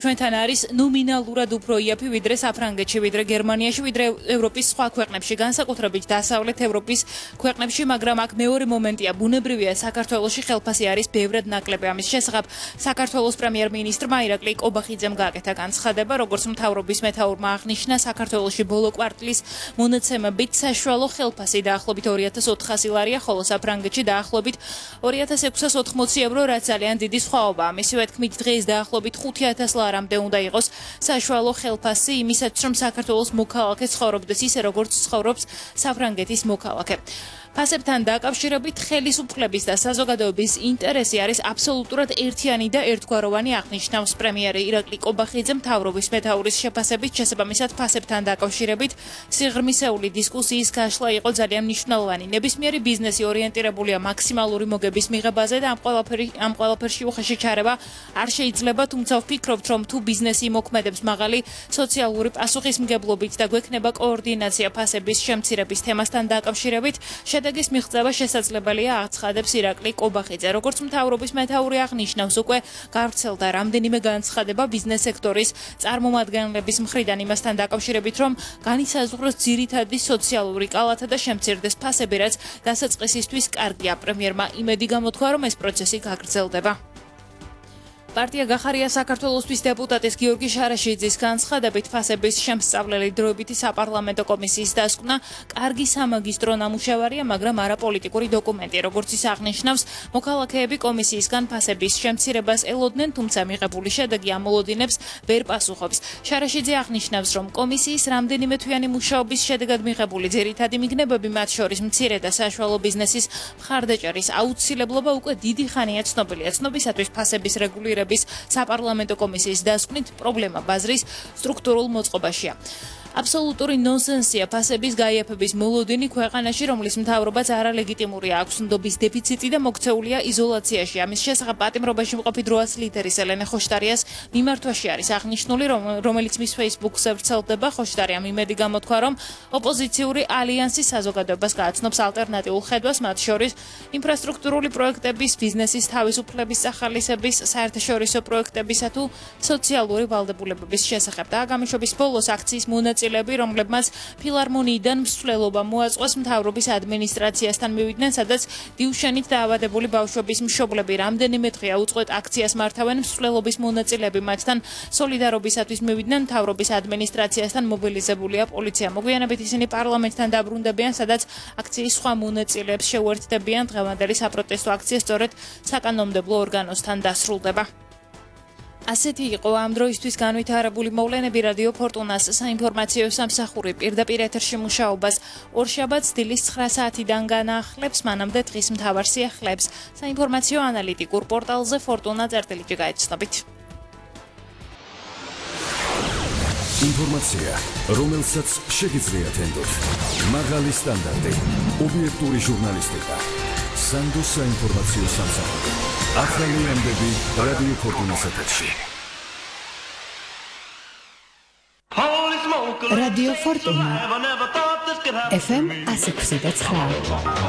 ჩვენთან არის ნომინალურად უფრო იაფი ვიდრე საფრანგეთში, ვიდრე გერმანიაში, ვიდრე ევროპის სხვა ქვეყნებში, განსაკუთრებით დასავლეთ ევროპის ქვეყნებში, მაგრამ აქ მეორე მომენტია, ბუნებრივია საქართველოში ხელფასი არის ბევრად ნაკლები. ამის შესახებ საქართველოს პრემიერ-მინისტრმა ირაკლი კობახიძემ გააკეთა განცხადება, როგორც მთავრობის მეთაურმა აღნიშნა, საქართველოში ბოლო კვარტლის მონაცემებით საშუალო ხელფასი დაახლოებით 2400 ლარია, ხოლო საფრანგეთში დაახლოებით 2680 евро, რაც ძალიან დიდი სხვაობაა. მისივე თქმით, დღეს დაახლოებით 5000 ლარამდე უნდა იყოს საშუალო ხელფასი იმისაც, რომ საქართველოს მოქალაქე ცხოვრობდეს ისე, როგორც ცხოვრობს საფრანგეთის მოქალაქე. ფასებთან დაკავშირებით ხელისუფლების და საზოგადოების ინტერესი არის აბსოლუტურად ერთიანი და ერთგვაროვანი, აღნიშნავს პრემიერი ირაკლი კობახიძე მთავრობის მეთაურის შეფასებით. შესაბამისად, ფასებთან დაკავშირებით სიღრმისეული დისკუსიის გაშლა იყო ძალიან მნიშვნელოვანი. ნებისმიერი ბიზნესი ორიენტირებულია მაქსიმალური მოგების მიღებაზე და ამ ყველაფერში უხეში ჩარევა არ შეიძლება, თუმცა ვფიქრობთ, რომ თუ ბიზნესი მოქმედებს მაღალი სოციალური პასუხისმგებლობით და გვექნება კოორდინაცია ფასების შემცირების თემასთან დაკავშირებით, შედეგის მიღწევა შესაძლებელია, აცხადებს ირაკლი კობახიძე. როგორც მთავრობის მეთაური აღნიშნავს, უკვე გავრცელდა რამდენიმე განცხადება ბიზნეს სექტორის წარმომადგენლების მხრიდან იმასთან დაკავშირებით, რომ განისაზღვროს ძირითადი სოციალური კალათა და შემცირდეს ფასები, რაც დასაწყისისთვის კარგია. პრემიერმა იმედი გამოთქვა, რომ ეს პროცესი გაგრძელდება. პარტია გახარია საქართველოსთვის დეპუტატის გიორგი შარაშიძის განცხადებით ფასების შემსწავლელი დროებითი საპარლამენტო კომისიის დასკვნა კარგი სამაგისტრო ნამუშევარია, მაგრამ არა პოლიტიკური დოკუმენტი. როგორც ის აღნიშნავს, მოქალაქეები კომისიისგან ფასების შემცირებას ელოდნენ, თუმცა მიღებული შედეგი ამ მოლოდინებს ვერ პასუხობს. შარაშიძე აღნიშნავს, რომ კომისიის რამდენიმე თვიანი მუშაობის შედეგად მიღებული ძირითადი მიგნებები, მათ შორის მცირე და საშუალო ბიზნესის მხარდაჭერის აუცილებლობა უკვე დიდი ხანია ცნობილია. ცნობისათვის ფასების რეგულირება საპარლამენტო კომისიის დასკვნით პრობლემა ბაზრის სტრუქტურულ მოწყობაშია. აბსოლუტური ნონსენსია ფასების გაიაფების მოლოდინი ქვეყანაში, რომლის მთავრობაც არალეგიტიმურია, აქვს ნდობის დეფიციტი და მოქცეულია იზოლაციაში. ამის შესახებ პატიმრობაში მყოფი დროას ლიდერის ელენე ხოშტარიას მიმართვაში არის აღნიშნული, რომელიც მის Facebook-ზე ვრცელდება. ხოშტარიამ იმედი გამოთქვა, რომ ოპოზიციური ალიანსი საზოგადოებას გააცნობს ალტერნატიულ ხედვას, მათ შორის ინფრასტრუქტურული პროექტების, ბიზნესის თავისუფლების სახალისების, საერთაშორისო პროექტებისა თუ სოციალური ვალდებულებების შესახებ. და გამიშობის ბოლოს აქციის მონაწილეები, რომლებმაც ფილარმონიიდან მსვლელობა მოაწყვეს, მთავრობის ადმინისტრაციასთან მივიდნენ, სადაც დიუშენით დაავადებული ბავშვების მშობლები რამდენიმე დღეა უწყვეტ აქციას მართავენ. მსვლელობის მონაწილეები მათთან სოლიდარობისათვის მივიდნენ, მთავრობის ადმინისტრაციასთან მობილიზებულია პოლიცია. მოგვიანებით ისინი პარლამენტთან დაბრუნდებიან, სადაც აქციის სხვა მონაწილეებს შეუერთდებიან. დღევანდელი საპროტესტო აქცია სწორედ საკანონმდებლო ორგანოსთან დასრულდება. ასეთი იყო ამ დროისთვის განვითარებული მოვლენები. რადიო ფორტუნას საინფორმაციო სამსახური პირდაპირ ეთერში მუშაობას ორშაბათს დილის 9 საათიდან განახლებს, მანამდე დღის მთავარ სიახლეებს საინფორმაციო ანალიტიკურ პორტალზე fortuna.gr გაიცნობით. ინფორმაცია, რომელსაც შეგიძლიათ ენდოთ. მაღალი სტანდარტი, ობიექტური ჟურნალისტიკა. სანდოს საინფორმაციო სამსახური. ახალი ამბები რადიო ფორტუნას ეთერში. რადიო ფორტუნა FM 106.9.